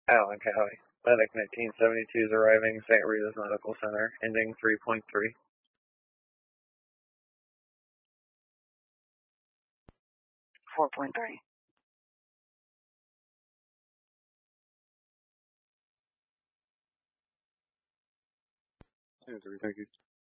Alan Cowie. Medic 1972 is arriving, St. Rita's Medical Center, ending 3.3. 4.3. Thank you.